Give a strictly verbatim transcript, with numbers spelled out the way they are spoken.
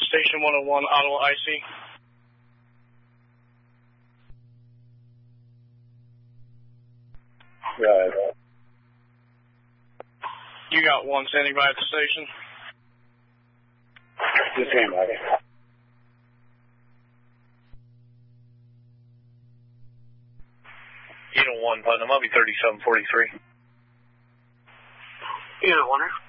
Station one oh one, Ottawa I C. Right. You got one standing by at the station. The same way. eight oh one, Putnam, I'll be thirty-seven forty-three. eight oh one.